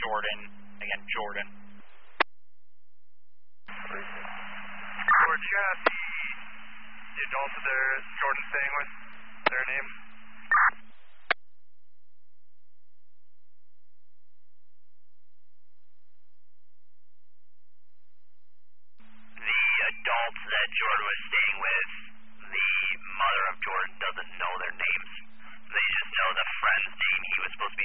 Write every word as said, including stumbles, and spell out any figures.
Jordan. Again, Jordan. George, you have the, the adults that they're Jordan staying with, their names? The adults that Jordan was staying with, the mother of Jordan doesn't know their names. They just know the friend's name he was supposed to